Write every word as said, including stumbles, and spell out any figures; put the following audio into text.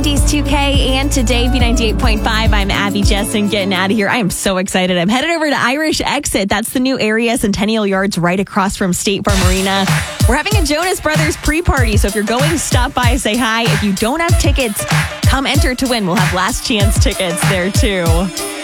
nineties two K and today B ninety-eight point five. I'm Abby Jessen getting out of here. I am so excited. I'm headed over to Irish Exit. That's the new area, Centennial Yards, right across from State Farm Arena. We're having a Jonas Brothers pre-party, so if you're going, stop by, say hi. If you don't have tickets, come enter to win. We'll have last chance tickets there too.